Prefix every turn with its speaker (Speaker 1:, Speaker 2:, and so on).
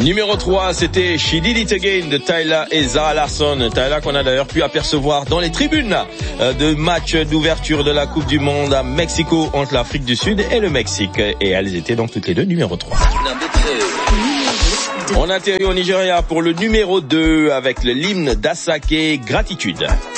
Speaker 1: Numéro 3, c'était She Did It Again de Tyla et Zara Larsson. Tyla qu'on a d'ailleurs pu apercevoir dans les tribunes de match d'ouverture de la Coupe du Monde à Mexico entre l'Afrique du Sud et le Mexique. Et elles étaient donc toutes les deux numéro 3. On atterrit au Nigeria pour le numéro 2 avec l'hymne d'Asake, Gratitude.